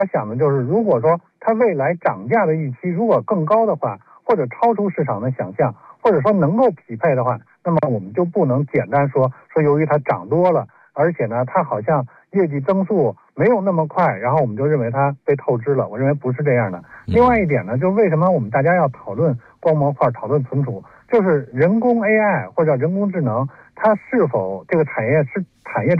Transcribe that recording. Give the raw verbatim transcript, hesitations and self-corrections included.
想的就是，如果说它未来涨价的预期如果更高的话，或者超出市场的想象，或者说能够匹配的话，那么我们就不能简单说说由于它涨多了，而且呢它好像业绩增速没有那么快，然后我们就认为它被透支了。我认为不是这样的。另外一点呢，就为什么我们大家要讨论光模块、讨论存储，就是人工 A I 或者人工智能，它是否这个产业是产业